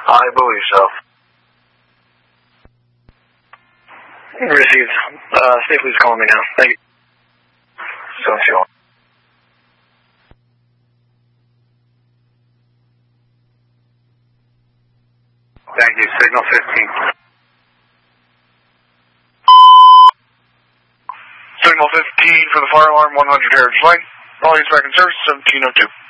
I believe so. Received. Safely's calling me now. Thank you. So. Thank you. Signal 15. Signal 15 for the fire alarm, 100 Heritage Lane. Volume's back in service, 1702.